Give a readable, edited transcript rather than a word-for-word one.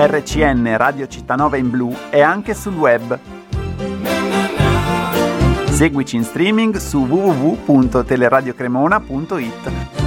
RCN Radio Cittanova in blu e anche sul web. Seguici in streaming su www.teleradiocremona.it.